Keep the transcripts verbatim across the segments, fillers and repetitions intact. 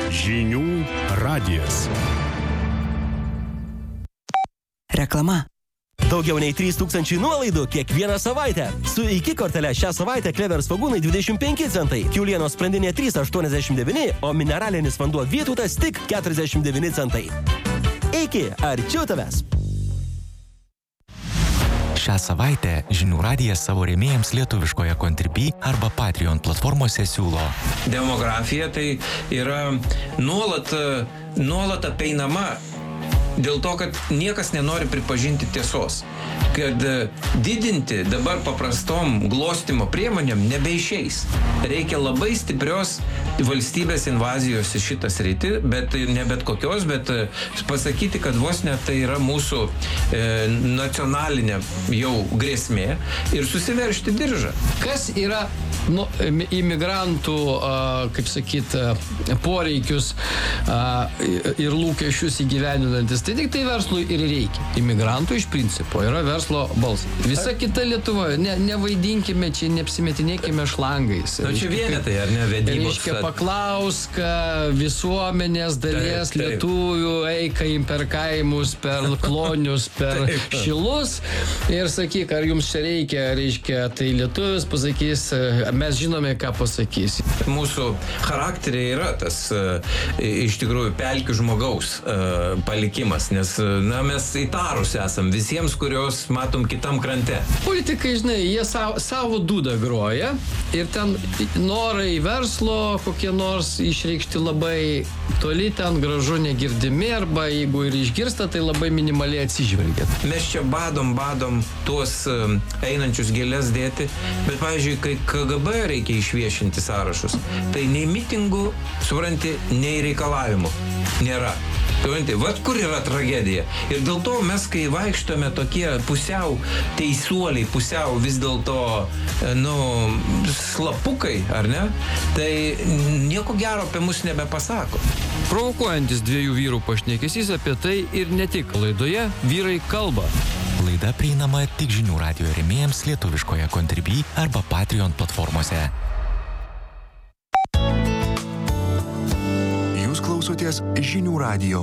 Žinių radijas. Reklama. Daugiau nei trys tūkstančiai nuolaidų kiekvieną savaitę. Su iki kortele šią savaitę Klevers svogūnai dvidešimt penki centai, kiaulienos sprandinė trys aštuoniasdešimt devyni, o mineralinis vanduo Vytautas tik keturiasdešimt devyni centai. Iki, arčiau tavęs. Šią savaitę Žinių radijas savo rėmėjams lietuviškoje Contribui arba Patreon platformose siūlo. Demografija tai yra nuolat, nuolat apeinama dėl to, kad niekas nenori pripažinti tiesos. Kad didinti dabar paprastom glostymo priemonėm nebeišeis. Reikia labai stiprios valstybės invazijos į šitą sritį, bet ne bet kokios, bet pasakyti, kad vos net tai yra mūsų e, nacionalinė jau grėsmė ir susiveršti diržą. Kas yra nu, imigrantų, a, kaip sakyt, poreikius a, ir lūkesčius įgyvendinantis? Tai tik tai verslui ir reikia. Imigrantų iš principo yra verslo balsas. Visa kita Lietuva, ne, nevaidinkime čia, neapsimetinėkime šlangais. Na čia vienetai, ar ne, vedybos? Reiškia, paklauska visuomenės dalies taip, taip. Lietuvių, eika per kaimus, per klonius, per taip. Šilus ir sakyk, ar jums čia reikia, reiškia, tai lietuvis pasakys, mes žinome, ką pasakys. Mūsų charakteriai yra tas iš tikrųjų pelkių žmogaus palikimas. Nes, na, mes įtarus esam visiems, kurios matom kitam krante. Politikai, žinai, jie savo, savo dūdą groja ir ten norai verslo, kokie nors išreikšti labai toli, ten gražu negirdimi, arba jeigu ir išgirsta, tai labai minimaliai atsižvelgia. Mes čia badom, badom tuos um, einančius gėlės dėti, bet, pavyzdžiui, kai K G B reikia išviešinti sąrašus, tai nei mitingų, supranti, nei reikalavimų nėra. Vat kur yra tragedija. Ir dėl to mes, kai vaikštome tokie pusiau teisuoliai, pusiau vis dėlto, nu, slapukai, ar ne, tai nieko gero apie mus nebepasako. Provokuojantis dviejų vyrų pašnekesys apie tai ir ne tik laidoje Vyrai kalba. Laida prieinama tik Žinių radijo rėmėjams lietuviškoje Contribui arba Patreon platformose. Klausotės Žinių radijo.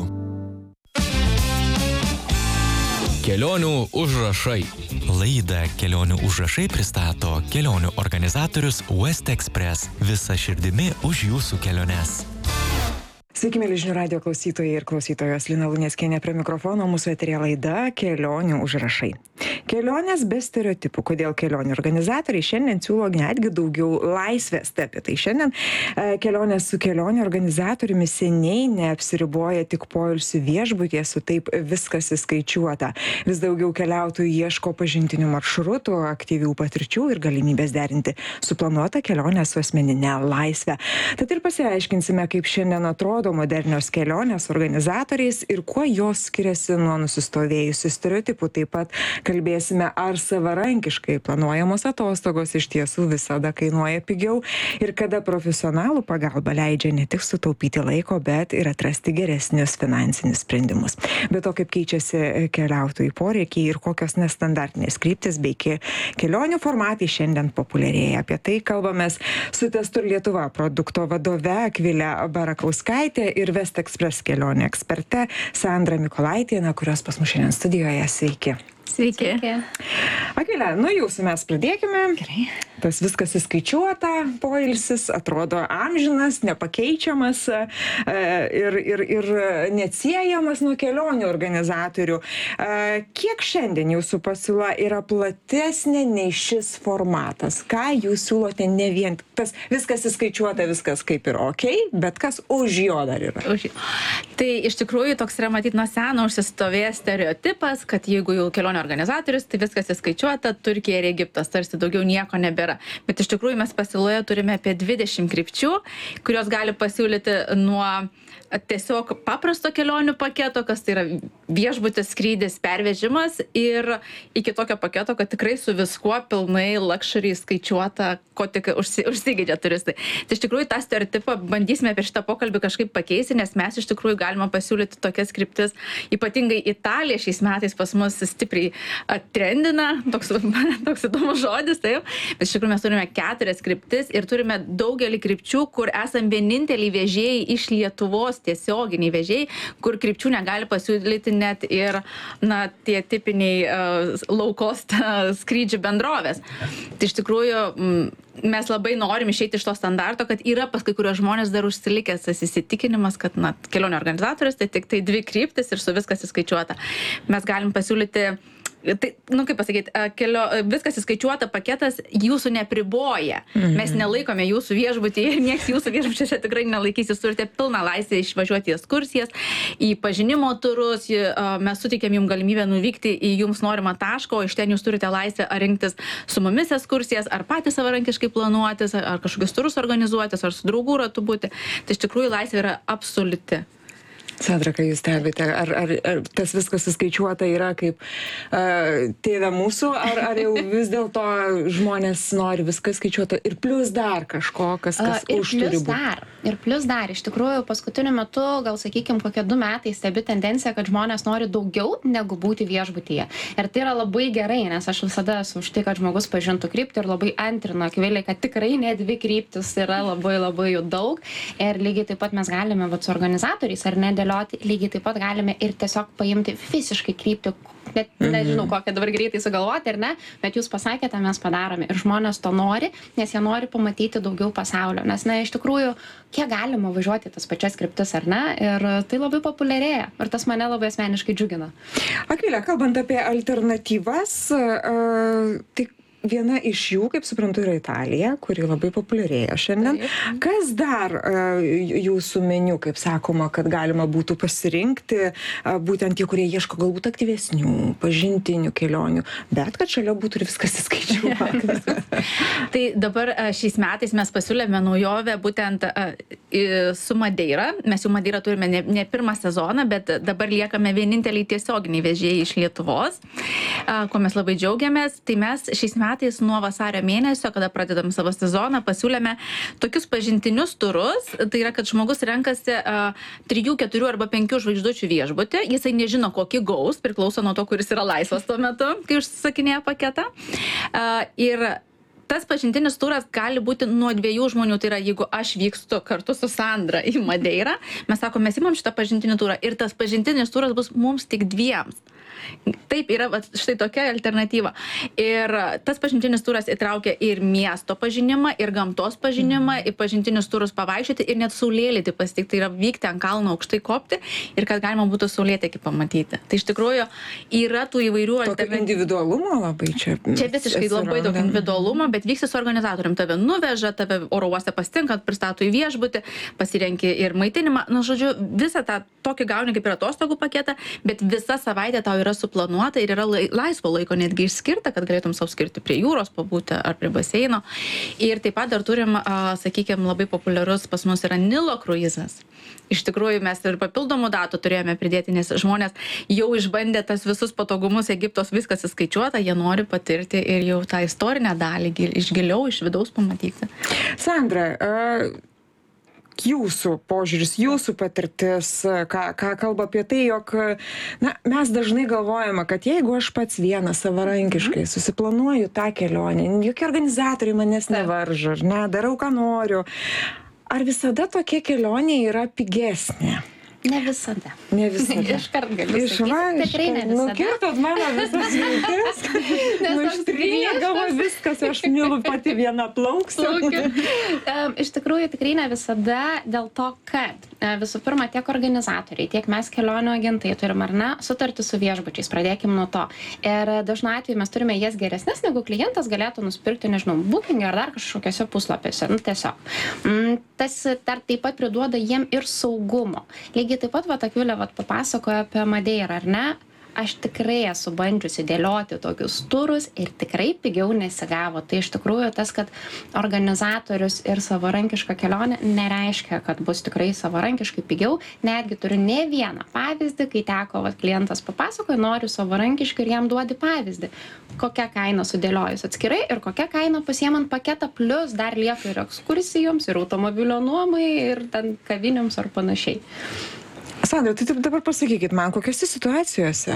Kelionių užrašai. Laidą Kelionių užrašai pristato kelionių organizatorius West Express. Visa širdimi už jūsų keliones. Sveiki, mėly Žinių radijo klausytojai ir klausytojos, Lina Luneckienė prie mikrofono, mūsų eteryje laida Kelionių užrašai. Kelionės be stereotipų. Kodėl kelionių organizatoriai šiandien siūlo netgi daugiau laisvės. Taip, tai šiandien e, kelionės su kelionių organizatoriumi seniai neapsiriboja tik poilsių viešbutyje, su taip viskas įskaičiuota. Vis daugiau keliautojų ieško pažintinių maršrutų, aktyvių patirčių ir galimybės derinti suplanuotą kelionę su asmeninė laisvė. Tad ir pasiaiškinsime, kaip šiandien atrodo modernios kelionės organizatoriais ir kuo jos skiriasi nuo nusistovėjusių stereotipų. Taip pat kalbėsime, ar savarankiškai planuojamos atostogos iš tiesų visada kainuoja pigiau ir kada profesionalų pagalba leidžia ne tik sutaupyti laiko, bet ir atrasti geresnius finansinius sprendimus. Be to, kaip keičiasi keliautojų poreikiai ir kokios nestandartinės kryptis bei kelionių formatai šiandien populiarėja. Apie tai kalbamės su Testur Lietuva produkto vadove Akvilė Barakauskaitė ir West Express kelionių eksperte Sandra Mikolaitienė, kurios pas mus šiandien studijoje. Sveiki. Sveiki. Akvilė, nuo jūsų mes pradėkime. Gerai. Tas viskas įskaičiuota, poilsis atrodo amžinas, nepakeičiamas ir, ir, ir neatsiejamas nuo kelionių organizatorių. Kiek šiandien jūsų pasiūla yra platesnė nei šis formatas? Ką jūs siūlote, ne vien tas viskas įskaičiuota, viskas kaip ir ok, bet kas už jo dar yra? Už... Tai iš tikrųjų toks yra matyti nuo seno užsistovėjęs stereotipas, kad jeigu jau kelionių organizatorius, tai viskas įskaičiuota, Turkija ir Egiptas, tarsi daugiau nieko nebėra. Bet iš tikrųjų mes pasiūloje turime apie dvidešimt krypčių, kurios gali pasiūlyti nuo tiesiog paprasto kelionių paketo, kas tai yra viešbutis, skrydis, pervežimas ir iki tokio paketo, kad tikrai su viskuo pilnai luxury skaičiuota, ko tik užsi, užsigeidžia turistai. Tai iš tikrųjų tą stereotipą bandysime per šitą pokalbį kažkaip pakeisti, nes mes iš tikrųjų galime pasiūlyti tokias kryptis. Ypatingai Italija šiais metais pas mus stipriai labai trendina, toks, toks įdomus žodis, taip. Bet iš tikrųjų mes turime keturias kryptis ir turime daugelį krypčių, kur esam vieninteliai vežėjai iš Lietuvos, tiesioginiai vežėjai, kur krypčių negali pasiūlyti net ir, na, tie tipiniai uh, low cost uh, skrydžių bendrovės. Tai iš tikrųjų m, mes labai norim išeiti iš to standarto, kad yra pas kai kurios žmonės dar užsilikęs tas įsitikinimas, kad, na, kelionių organizatorius tai tik tai dvi kryptis ir su viskas įskaičiuota. Mes galim pasiūlyti, tai, nu kaip pasakyti, kelio, viskas įskaičiuota paketas jūsų nepriboja. Mhm. Mes nelaikome jūsų viešbutį ir nieks jūsų viešbučiuose tikrai nelaikys. Jūs turite pilną laisvę išvažiuoti į ekskursijas, į pažinimo turus, mes suteikėm jums galimybę nuvykti į jums norimą tašką, o iš ten jūs turite laisvę ar rinktis su mumis ekskursijas, ar patys savarankiškai planuotis, ar kažkokius turus organizuotis, ar su draugų ratu būti. Tai iš tikrųjų laisvė yra absoliuti. Sandra, kai jūs stebite, ar, ar, ar tas viskas suskaičiuota yra kaip uh, tėve mūsų, ar, ar jau vis dėlto žmonės nori viskas skaičiuota ir plus dar kažko, kas, kas uh, už turi būti? Dar, ir plus dar, iš tikrųjų, paskutiniu metu, gal sakykime, kokie du metai stebi tendencija, kad žmonės nori daugiau negu būti viešbutyje. Ir tai yra labai gerai, nes aš visada esu už tai, kad žmogus pažintų kryptį ir labai antrino akviliai, kad tikrai ne dvi kryptis yra labai labai jų daug. Ir lygiai taip pat mes galime vat, su organizatoriais ar ne dėlioti, lygiai taip pat galime ir tiesiog paimti visiškai kryptį, net nežinau, kokią dabar greitai sugalvoti ar ne, bet jūs pasakėte, mes padarome ir žmonės to nori, nes jie nori pamatyti daugiau pasaulio, nes, na, iš tikrųjų, kiek galima važiuoti tas pačias kryptis ar ne, ir tai labai populiarėja ir tas mane labai asmeniškai džiugina. Akvilė, kalbant apie alternatyvas, uh, tai viena iš jų, kaip suprantu, yra Italija, kuri labai populiarėja šiandien. Taip. Kas dar uh, jūsų meniu, kaip sakoma, kad galima būtų pasirinkti, uh, būtent tie, kurie ieško galbūt aktyvesnių, pažintinių kelionių, bet kad šalia būtų ir viskas įskaičiuota. Tai dabar uh, šiais metais mes pasiūlėme naujovę būtent uh, su Madeira. Mes jau Madeira turime ne, ne pirmą sezoną, bet dabar liekame vieninteliai tiesioginiai vežėjai iš Lietuvos, uh, ko mes labai džiaugiamės. Tai mes šiais metais metais nuo vasario mėnesio, kada pradedam savo sezoną, pasiūlėme tokius pažintinius turus. Tai yra, kad žmogus renkasi trijų, keturių arba penkių žvaigždučių viešbutį. Jisai nežino, kokį gaus, priklauso nuo to, kuris yra laisvas tuo metu, kai užsisakinėja paketą. A, ir tas pažintinis turas gali būti nuo dviejų žmonių. Tai yra, jeigu aš vykstu kartu su Sandra į Madeirą, mes sakom, mes imam šitą pažintinį turą ir tas pažintinis turas bus mums tik dviems. Taip, yra štai tokia alternatyva. Ir tas pažintinis turas įtraukia ir miesto pažinimą, ir gamtos pažinimą, ir pažintinius turus pavaikščioti, ir net saulėlydį pasitikti. Tai yra vykti ant kalno aukštai kopti ir kad galima būtų saulėtekį pamatyti. Tai iš tikrųjų yra tų įvairių alternatyvų. Individualumo labai čia. Čia visiškai labai daug individualumo, bet vyksi su organizatorium. Tave nuveža, tave oro uoste pasitinkat, pristato į viešbutį, pasirenki ir maitinimą. Na, žodžiu, visą tą tokį gauni kaip ir atostogų paketą, bet visa savaitė tau yra suplanuota ir yra laisvo laiko netgi išskirta, kad galėtum savo skirti prie jūros pabūti ar prie baseino. Ir taip pat dar turim, sakykime, labai populiarus pas mus yra Nilo kruizas. Iš tikrųjų, mes ir papildomų datų turėjome pridėti, nes žmonės jau išbandė tas visus patogumus Egiptos, viskas įskaičiuota, jie nori patirti ir jau tą istorinę dalį iš giliau, iš vidaus pamatyti. Sandra, uh... jūsų požiūris, jūsų patirtis, ką, ką kalba apie tai, jog na, mes dažnai galvojame, kad jeigu aš pats vienas savarankiškai susiplanuoju tą kelionę, jokie organizatoriai manęs nevaržo, ne, darau, ką noriu, ar visada tokia kelionė yra pigesnė? Ne visada. Ne visada. Iškart galiu Iš sakyti. va, Tikrai ne visada. Nukirtot mano visas mintis. Nuštrynė gavo viskas, aš milu pati viena plauksiu. um, iš tikrųjų, tikrai ne visada dėl to, kad uh, visų pirma, tiek organizatoriai, tiek mes kelionių agentai turim, ar ne, sutartį su viešbučiais. Pradėkim nuo to. Ir dažnu atveju mes turime jas geresnes, negu klientas galėtų nusipirkti, nežinau, Booking ar dar kažkokiose puslapiuose. Nu, tiesiog. Mm, tas dar taip pat priduoda jiem ir saugumo. Lygiai taip pat, va, Akvilė, va, papasakojo apie Madeirą, ar ne? Aš tikrai esu bandžiusi dėlioti tokius turus ir tikrai pigiau nesigavo. Tai iš tikrųjų tas, kad organizatorius ir savarankiška kelionė nereiškia, kad bus tikrai savarankiškai pigiau. Netgi turiu ne vieną pavyzdį, kai teko, va, klientas papasakojo, noriu savarankiškai ir jam duodi pavyzdį. Kokia kaina sudėliojus atskirai ir kokia kaina pasiemant paketą, plus dar lieka ir ekskursijoms, ir automobilio nuomai, ir ten kavinėms ar panašiai. Sandra, tai dabar pasakykit man, kokiose situacijose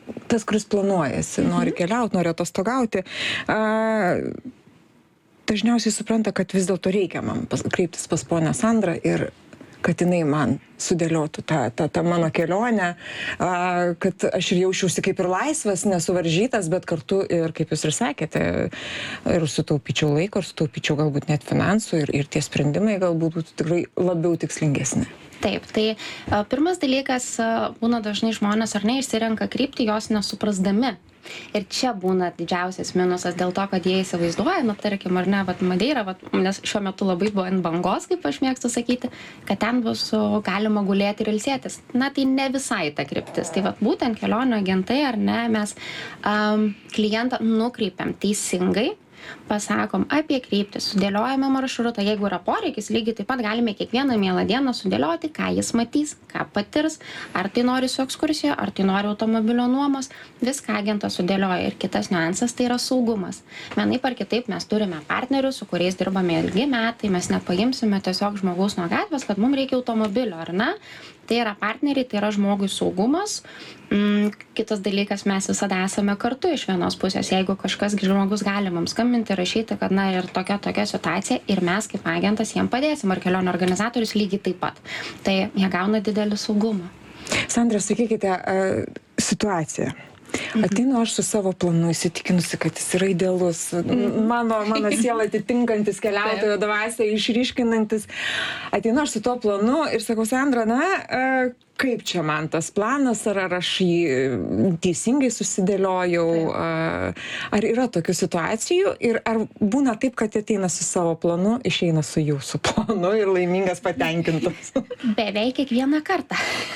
tas, kuris planuojasi, mhm. nori keliauti, nori atostogauti, a, dažniausiai supranta, kad vis dėlto reikia man pas, kreiptis pas ponę Sandrą ir kad jinai man sudėliotų tą, tą, tą mano kelionę, a, kad aš ir jausčiausi kaip ir laisvas, nesuvaržytas, bet kartu ir, kaip jūs ir sakėte, ir sutaupyčiau laiko, ir sutaupyčiau galbūt net finansų, ir, ir tie sprendimai galbūt būtų tikrai labiau tikslingesni. Taip, tai a, pirmas dalykas, a, būna dažnai žmonės ar ne išsirenka kryptį, jos nesuprasdami. Ir čia būna didžiausias minusas dėl to, kad jie įsivaizduoja, na tarkim, ar ne, vat Madeira, vat, nes šiuo metu labai buvo ant bangos, kaip aš mėgstu sakyti, kad ten bus galima gulėti ir ilsėtis. Na tai ne visai ta kryptis. Tai vat būtent kelionių agentai, ar ne, mes um, klientą nukreipiam teisingai, pasakom apie kryptį, sudėliojame maršrutą, jeigu yra poreikis, lygiai taip pat galime kiekvieną mielą dieną sudėlioti, ką jis matys, ką patirs, ar tai nori su ekskursija, ar tai nori automobilio nuomos, viską agentas sudėlioja. Ir kitas niuansas tai yra saugumas. Vienaip ar kitaip mes turime partnerius, su kuriais dirbame ilgi metai, mes nepaimsime tiesiog žmogaus nuo gatvės, kad mums reikia automobilio, ar ne? Tai yra partneriai, tai yra žmogui saugumas. Mm, kitas dalykas, mes visada esame kartu iš vienos pusės. Jeigu kažkas žmogus gali mums skambinti, rašyti, kad na ir tokia tokia situacija ir mes kaip agentas jiem padėsim, ar kelionių organizatorius lygiai taip pat. Tai jie gauna didelį saugumą. Sandra, sakykite, situaciją. Ateinu aš su savo planu, įsitikinusi, kad jis yra idealus, mano, mano sielą atitinkantis, keliautojo dvasią išryškinantis. Ateinu aš su tuo planu ir sakau, Sandra, na, kaip čia man tas planas, ar, ar aš jį teisingai susidėliojau, ar yra tokių situacijų ir ar būna taip, kad ateina su savo planu, išeina su jūsų planu ir laimingas, patenkintas? Beveik kiekvieną kartą.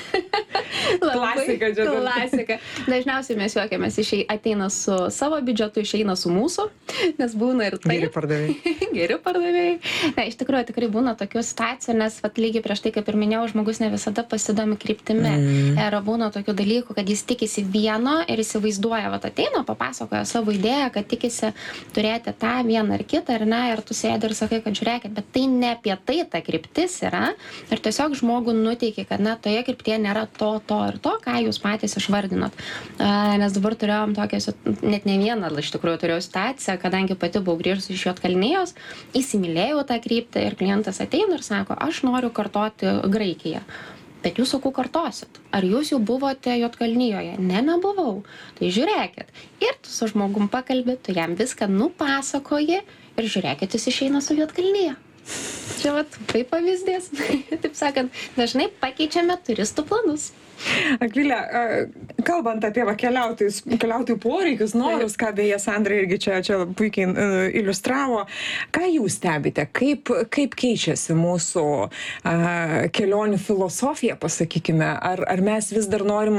Klasika, čia. Klasika. Dažniausiai mes juokiamės, išei, ateina su savo biudžetu, išeina su mūsų, nes būna ir taip. Geri pardavėjai. Geri pardavėjai. Na, iš tikrųjų, tikrai būna tokių situacijų, nes vat, lygiai prieš tai, kaip ir minėjau, žmogus ne visada pasidomi kryptimi. Mm. Ir būna tokių dalykų, kad jis tikisi vieno ir įsivaizduoja, vat ateina, papasakoja savo idėją, kad tikisi turėti tą vieną ar kitą, ir, na, ir tu sėdi ir sakai, kad žiūrėkit, bet tai ne apie tai ta kryptis yra. Ir tiesiog žmogų nuteiki, kad, na, toje kryptyje nėra to, to ir to, ką jūs patys išvardinot. Nes dabar turėjom tokią, net ne vieną, iš tikrųjų turėjau situaciją, kadangi pati buvau grįžusi iš Juodkalnijos, įsimylėjau tą kryptį ir klientas ateina ir sako, aš noriu kartoti Graikiją. Bet jūs sakau kartosit. Ar jūs jau buvote Juodkalnijoje? Ne, nebuvau. Tai žiūrėkit. Ir tu su žmogum pakalbė, tu jam viską nupasakoji ir žiūrėkit, jis išeina su Juodkalnija. Čia vat, tai pavyzdės. Taip sakant, dažnai pakeičiame turistų planus. Akvilė, kalbant apie va, keliautojus, keliautojų poreikius, norus, ką beje Sandra irgi čia, čia puikiai uh, iliustravo, ką jūs stebite, kaip, kaip keičiasi mūsų uh, kelionių filosofija, pasakykime, ar, ar mes vis dar norim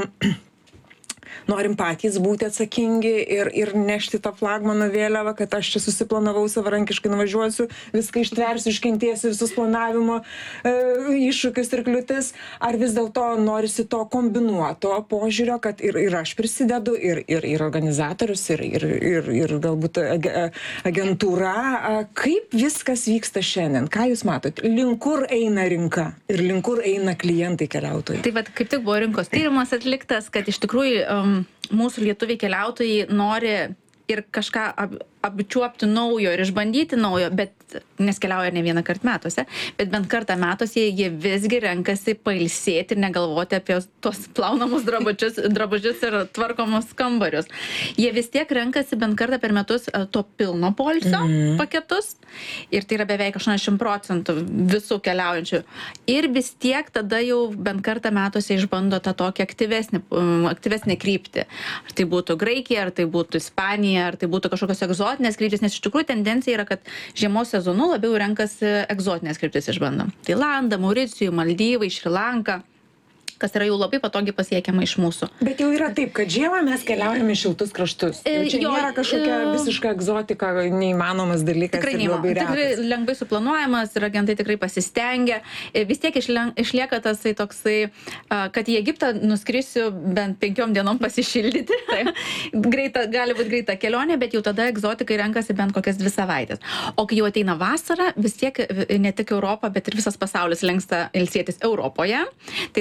norim patys būti atsakingi ir, ir nešti tą flagmano vėliavą, kad aš čia susiplanavau savarankiškai, nuvažiuosiu, viską ištversiu, iškentėsiu visus planavimo e, iššūkius ir kliūtis, ar vis dėlto norisi to kombinuoto požiūrio, kad ir, ir aš prisidedu, ir, ir, ir organizatorius, ir, ir, ir, ir galbūt agentūra. Kaip viskas vyksta šiandien? Ką jūs matot? Link kur eina rinka ir link kur eina klientai keliautojai? Tai vat, kaip tik buvo rinkos tyrimas atliktas, kad iš tikrųjų um, mūsų lietuviai keliautojai nori ir kažką ap, apčiuopti naujo ir išbandyti naujo, bet nes keliauja ne vieną kartą metuose, bet bent kartą metuose jie visgi renkasi pailsėti ir negalvoti apie tos plaunamus drabužius, drabužius ir tvarkomus kambarius. Jie vis tiek renkasi bent kartą per metus to pilno poilsio mm-hmm. paketus ir tai yra beveik aštuoniasdešimt procentų visų keliaujančių. Ir vis tiek tada jau bent kartą metuose išbando tą tokį aktyvesnį, aktyvesnį kryptį. Ar tai būtų Graikija, ar tai būtų Ispanija, ar tai būtų kažkokios egzotinės kryptys, nes iš tikrųjų tendencija yra, kad žiemos sezonu labiau renkasi egzotinės kryptis išbandom. Tailandą, Mauricijų, Maldyvai, Šri Lanką, kas yra jau labai patogiai pasiekiama iš mūsų. Bet jau yra taip, kad žiemą mes keliaujame į šiltus kraštus. Jau čia jo, nėra kažkokia visiška egzotika, neįmanomas dalykas. Tikrai neįmanomas. Tikrai lengvai suplanuojamas ir agentai tikrai pasistengia. Vis tiek išlieka tasai toksai, kad į Egiptą nuskrisiu bent penkiom dienom pasišildyti. Greita, gali būti greita kelionė, bet jau tada egzotikai renkasi bent kokias dvi savaitės. O kai jau ateina vasara, vis tiek ne tik Europa, bet ir visas pasaulis lenksta ilsėtis Europoje, tai tada jau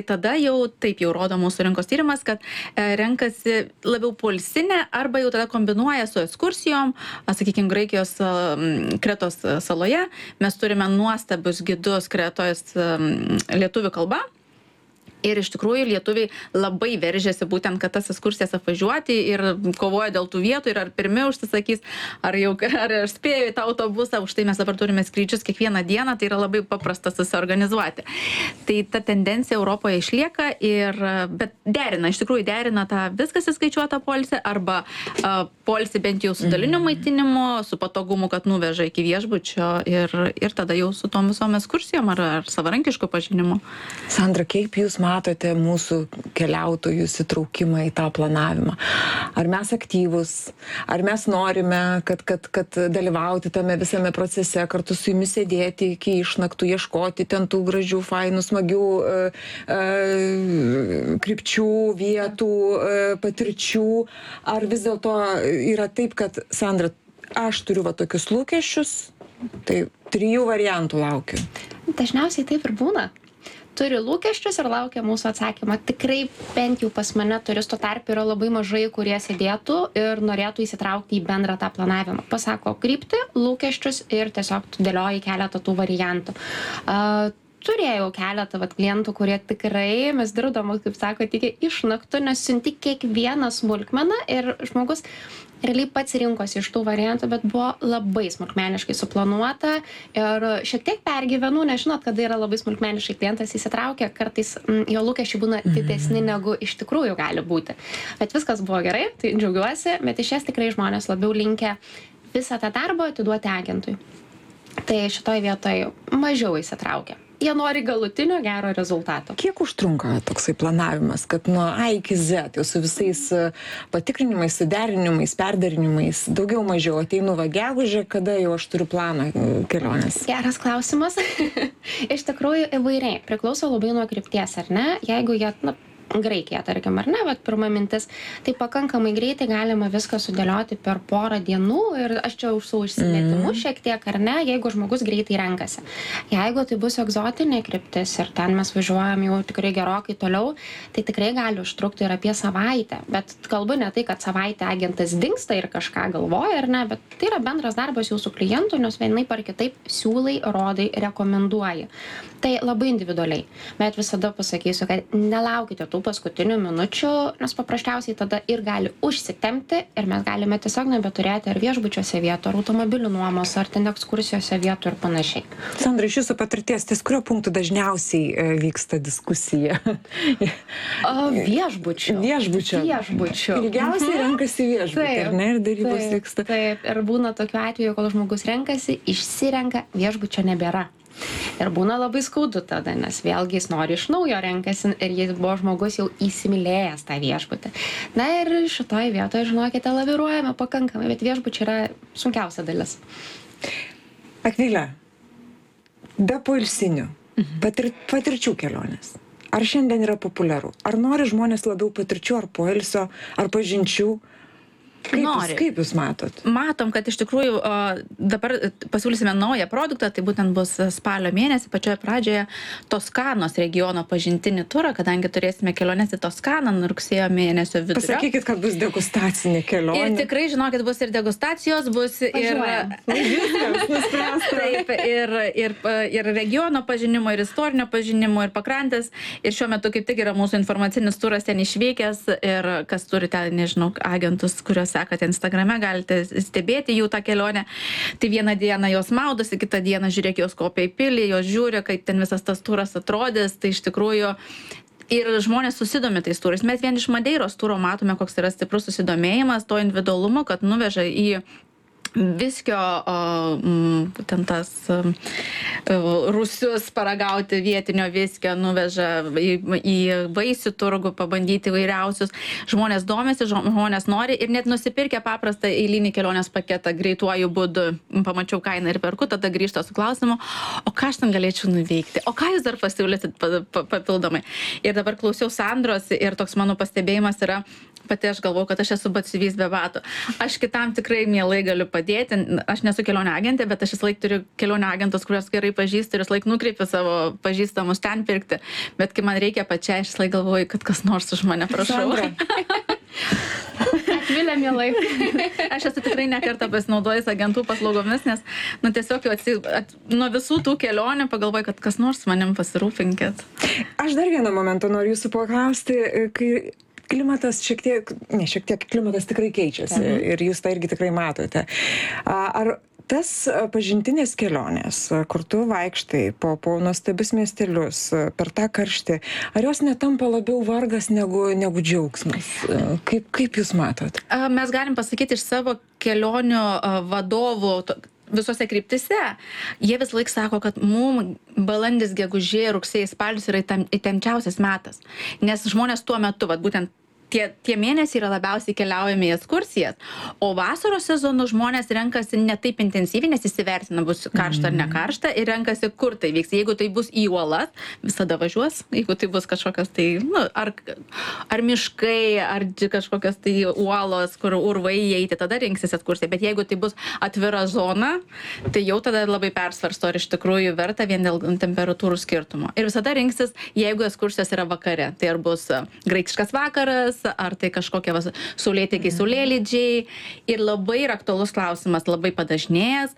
jau taip jau rodo mūsų rinkos tyrimas, kad e, renkasi labiau poilsinę arba jau tada kombinuoja su ekskursijom, sakykime, Graikijos Kretos saloje. Mes turime nuostabius gidus Kretos lietuvių kalba. Ir iš tikrųjų lietuviai labai veržėsi būtent, kad tas ekskursijas apvažiuoti ir kovoja dėl tų vietų ir ar pirmi užsisakys, ar jau ar spėjo į tą autobusą. Už tai mes dabar turime skrydžius kiekvieną dieną, tai yra labai paprasta susiorganizuoti. Tai ta tendencija Europoje išlieka, ir, bet derina, iš tikrųjų derina tą viskas įskaičiuotą poilsį arba uh, poilsį bent jau su daliniu maitinimu, su patogumu, kad nuveža iki viešbučio ir, ir tada jau su tom visom ekskursijom ar, ar savarankišku pažinimu. Sandra, kaip jūs matote mūsų keliautojų įsitraukimą į tą planavimą? Ar mes aktyvus, ar mes norime, kad, kad, kad dalyvauti tame visame procese, kartu su jumis sėdėti iki išnaktų, ieškoti ten tų gražių, fainų, smagių e, e, krypčių, vietų, e, patirčių, ar vis dėlto yra taip, kad, Sandra, aš turiu va tokius lūkesčius, tai trijų variantų laukiu. Dažniausiai taip ir būna. Turi lūkesčius ir laukia mūsų atsakymą. Tikrai bent jau pas mane turistų tarp yra labai mažai, kurie sėdėtų ir norėtų įsitraukti į bendrą tą planavimą. Pasako kryptį, lūkesčius ir tiesiog dėlioji keletą tų variantų. Uh, Turėjau keletą vat, klientų, kurie tikrai, mes dirbdamos, kaip sako, tik iš naktų, nes siunti kiekvieną smulkmeną ir žmogus realiai pats rinkosi iš tų variantų, bet buvo labai smulkmeniškai suplanuota ir šiek tiek pergyvenau, nes žinot, kada yra labai smulkmeniškai klientas įsitraukia, kartais m, jo lūkesčiai būna didesni negu iš tikrųjų gali būti. Bet viskas buvo gerai, tai džiaugiuosi, bet iš ties tikrai žmonės labiau linkę visą tą darbą atiduoti agentui. Tai šitoj vietoj mažiau įsitraukia. Jie nori galutinio gero rezultato. Kiek užtrunka toksai planavimas, kad nuo A iki Z, jau su visais patikrinimais, suderinimais, perderinimais, daugiau mažiau ateinu va gegužę, kada jau aš turiu planą kelionės? Geras klausimas. Iš tikrųjų įvairiai. Priklauso labai nuo krypties, ar ne? Jeigu jie, na, Graikija, tarkim, ar ne, bet pirma mintis, tai pakankamai greitai galima viską sudėlioti per porą dienų ir aš čia už savo užsimetimu šiek tiek, ar ne, jeigu žmogus greitai renkasi. Jeigu tai bus egzotinė kryptis ir ten mes važiuojam jau tikrai gerokai toliau, tai tikrai gali užtrukti ir apie savaitę. Bet kalbu ne tai, kad savaitę agentas dingsta ir kažką galvoja, ar ne, bet tai yra bendras darbas jūsų klientų, nes vienaip ar kitaip siūlai, rodai, rekomenduoji. Tai labai individualiai. Bet visada pasakysiu, kad nelaukite tų paskutinių minučių, nes paprasčiausiai tada ir gali užsitempti ir mes galime tiesiog nebeturėti ar viešbučiuose vietų, ar automobilių nuomos, ar ten ekskursijose vietų ir panašiai. Sandra, iš jūsų patirties, ties kurio punktų dažniausiai e, vyksta diskusija? O, viešbučių. Viešbučio. Viešbučių. Ilgiausiai mhm. renkasi viešbutį, ar ne? Ir darybos taip, vyksta. Taip, ir būna tokiu atveju, kol žmogus renkasi, išsirenka, viešbučio nebėra. Ir būna labai skaudu tada, nes vėlgi jis nori iš naujo renkasi ir jis buvo žmogus jau įsimylėjęs tą viešbutį. Na ir šitoj vietoje, žinokite, laviruojame pakankamai, bet viešbučiai yra sunkiausia dalis. Akvilė, be poilsinių, patir, patirčių kelionės. Ar šiandien yra populiaru? Ar nori žmonės labiau patirčių, ar poilsio, ar pažinčių? Kaip jūs, kaip jūs matot? Matom, kad iš tikrųjų o, dabar pasiūlysime naują produktą, tai būtent bus spalio mėnesį, pačioje pradžioje Toskanos regiono pažintinį turą, kadangi turėsime keliones į Toskaną rugsėjo mėnesio vidurio. Pasakykit, kad bus degustacinė kelionė. Ir tikrai, žinokit, bus ir degustacijos, bus Važiuojam. ir... Taip, ir, ir, ir regiono pažinimo, ir istorinio pažinimo, ir pakrantės. Ir šiuo metu kaip tik yra mūsų informacinis turas ten išvykęs ir kas turi ten, nežinau, agentus, kuriuos sekate Instagrame, galite stebėti jų tą kelionę. Tai vieną dieną jos maudosi, kitą dieną žiūrėk, jos kopia į pilį, jos žiūri, kaip ten visas tas turas atrodys. Tai iš tikrųjų ir žmonės susidomi tais turais. Mes vien iš Madeiros turo matome, koks yra stiprus susidomėjimas, to individualumo, kad nuveža į viskio, o, m, ten tas m, rusius paragauti vietinio viskio, nuveža į, į vaisių turgų, pabandyti įvairiausius. Žmonės domisi, žmonės nori ir net nusipirkę paprastą eilinį kelionės paketą greituoju būdu, pamačiau kainą ir perku, tada grįžta su klausimu, o ką aš ten galėčiau nuveikti, o ką jūs dar pasiūlysit papildomai. Ir dabar klausiau Sandros ir toks mano pastebėjimas yra, pati aš galvoju, kad aš esu batsiuvys be batų. Aš kitam tikrai mielai galiu padėti. Aš nesu kelionė agentė, bet aš vis laik turiu kelionė agentus, kuriuos gerai pažįstu ir vis laik nukreipiu savo pažįstamus ten pirkti. Bet kai man reikia pačiai, aš vis laik galvoju, kad kas nors už mane prašau. Akvilė mielai. Aš esu tikrai nekartą pasinaudojus agentų paslaugomis, nes nu, tiesiog jau atsi, at, nuo visų tų kelionių pagalvoju, kad kas nors manim pasirūpinkit. Aš dar vieną momentą noriu jūsų paklausti, kai klimatas šiek tiek, ne šiek tiek, klimatas tikrai keičiasi mhm. ir jūs tą irgi tikrai matote. Ar tas pažintinės kelionės, kur tu vaikštai po, po nuostabius miestelius, per tą karštį, ar jos netampa labiau vargas negu, negu džiaugsmas? Kaip, kaip jūs matot? Mes galim pasakyti iš savo kelionių vadovų visose kryptise, jie vis laik sako, kad mum balandis, gegužė, rugsėjai, spalis yra įtempčiausias metas, nes žmonės tuo metu, vat, būtent Tie, tie mėnesiai yra labiausiai keliaujami į ekskursijas, o vasaros sezonu žmonės renkasi ne taip intensyviai, nes įsivertina bus karšta ar ne karšta ir renkasi, kur tai vyks. Jeigu tai bus į uolas, visada važiuos, jeigu tai bus kažkokios tai, nu, ar, ar miškai, ar kažkokios tai uolos, kur urvai įeiti, tada rinksis ekskursija. Bet jeigu tai bus atvira zona, tai jau tada labai persvarsto, ar iš tikrųjų verta vien dėl temperatūrų skirtumo. Ir visada rinksis, jeigu ekskursijos yra vakare, tai ar bus graikiškas vakaras, ar tai kažkokie va, saulėtekiai, saulėlydžiai. Ir labai yra aktualus klausimas, labai padažnėjęs,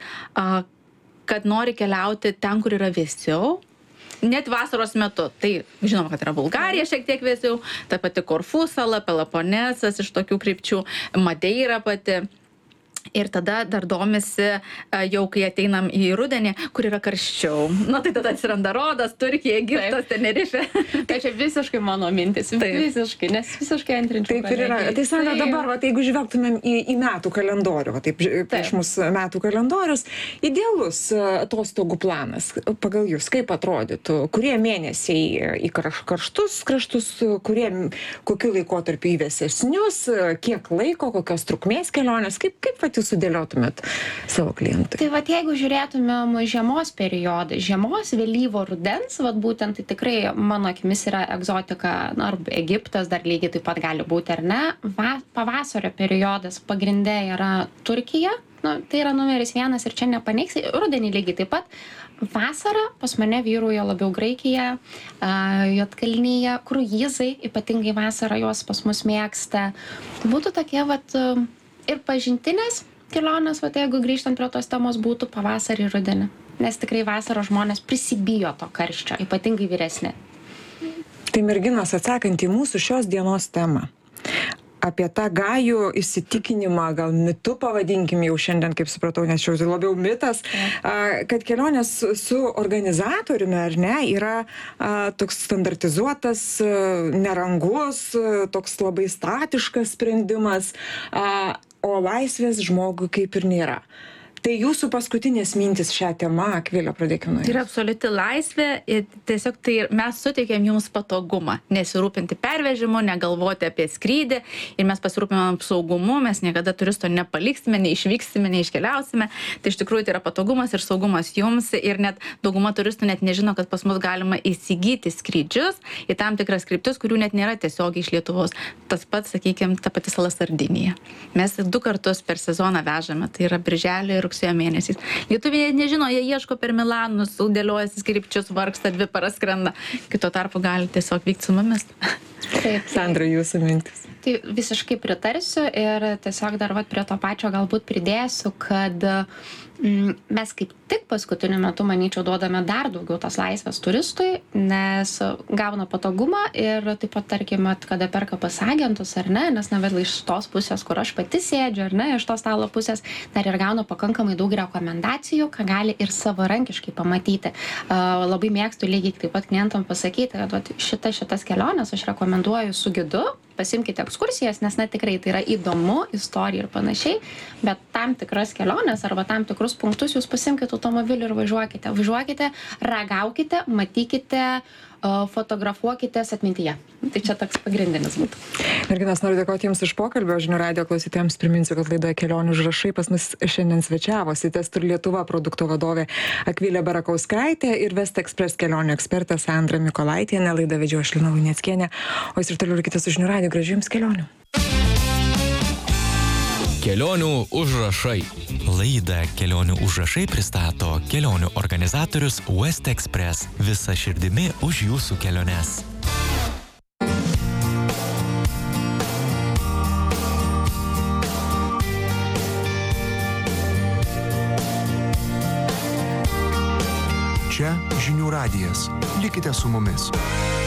kad nori keliauti ten, kur yra vėsiau. Net vasaros metu. Tai žinoma, kad yra Bulgarija šiek tiek vėsiau, ta pati Korfų sala, Peloponesas iš tokių krypčių, Madeira pati. Ir tada dar domisi jau, kai ateinam į rudenį, kur yra karščiau. Na, tai tada atsiranda Rodas, Turkija, Egiptas, Tenerifė. Tai čia visiškai mano mintis. Taip. Visiškai, nes visiškai antrinčiau. Taip ir yra. Tai Sandra, dabar, va, tai jeigu žvelgtumėm į, į metų kalendorių, va, taip, prieš mūsų metų kalendorius, idealus atostogų planas pagal jūs, kaip atrodytų, kurie mėnesiai į karštus kraštus, kurie, kokiu laikotarpiu į vėsesnius, kiek laiko, kokios trukmės kelionės, kaip, kaip pat jūs sudėliotumėt savo klientui? Tai vat jeigu žiūrėtumėm žiemos periodą, žiemos, vėlyvo rudens, vat būtent tai tikrai mano akimis yra egzotika, na, ar Egiptas dar lygiai taip pat gali būti, ar ne. Va, pavasario periodas pagrinde yra Turkija, nu, tai yra numeris vienas ir čia nepaneigsi, rudenį lygiai taip pat. Vasara pas mane vyruoja labiau Graikija, Juodkalnyje, kruizai, ypatingai vasarą jos pas mus mėgsta. Tai būtų tokie vat ir pažintinės kelionės, va, jeigu grįžtant prie tos temos, būtų pavasarį ir rudenį. Nes tikrai vasaro žmonės prisibijo to karščio, ypatingai vyresni. Tai merginos, atsakant į mūsų šios dienos temą, apie tą gajų įsitikinimą, gal mitu pavadinkim jau šiandien, kaip supratau, nes čia labiau mitas, kad kelionės su organizatoriumi, ar ne, yra toks standartizuotas, nerangus, toks labai statiškas sprendimas, o laisvės žmogui kaip ir nėra. Tai jūsų paskutinės mintis šią temą, Akvilė, pradėkime nuo jūsų. Tai yra absoliuti laisvė ir tiesiog tai mes suteikėm jums patogumą, nesirūpinti pervežimu, negalvoti apie skrydį ir mes pasirūpinam saugumu, mes niekada turisto nepaliksime, neišvyksime, neiškeliausime. Tai iš tikrųjų tai yra patogumas ir saugumas jums ir net dauguma turistų net nežino, kad pas mus galima įsigyti skrydžius į tam tikras kryptis, kurių net nėra tiesiogiai iš Lietuvos. Tas pats, sakykime, ta pati sala Sardinija. Mes du kartus per sezoną vežame, tai yra birželį ir rugsėjo mėnesiais. Lietuviai nežino, jie ieško per Milanus, dėliojasi skripčius, vargsta, dvi paras skrenda. Kito tarpu gali tiesiog vykti su mumis. Taip, Sandra, jūsų mintis. Tai visiškai pritarsiu ir tiesiog dar vat prie to pačio galbūt pridėsiu, kad mm, mes kaip tik paskutiniu metu, manyčiau, duodame dar daugiau tos laisvės turistui, nes gauna patogumą ir taip pat, tarkime, kada perka pas agentus, ar ne, nes ne vėl iš tos pusės, kur aš pati sėdžiu, ar ne, iš tos stalo pusės, dar ir gauna pakankamai daug rekomendacijų, ką gali ir savarankiškai pamatyti. Uh, labai mėgstu lygiai taip pat klientam pasakyti, kad vat, šita, šitas keliones aš rekomenduoju su gidu, pasimkite ekskursijas, nes na tikrai tai yra įdomu, istorija ir panašiai, bet tam tikras keliones arba tam tikrus punktus jūs pasimkite automobilį ir važiuokite. Važiuokite, ragaukite, matykite, fotografuokitės atmintyje. Tai čia toks pagrindinis būtų. Merginas, noriu dėkoti Jums už pokalbį, Žinių radijo klausytojams priminsiu, kad laidoje Kelionių užrašai pas mus šiandien svečiavosi Testur Lietuva produkto vadovė Akvilė Barakauskaitė ir West Express kelionių ekspertė Sandra Mikolaitienė. Laidą vedžiau aš, Lina Luneckienė, o jūs ir toliau likite su Žinių radiju. Gražių Jums kelionių. Kelionių užrašai. Laidą Kelionių užrašai pristato kelionių organizatorius West Express. Visa širdimi už jūsų keliones. Čia Žinių radijas. Likite su mumis.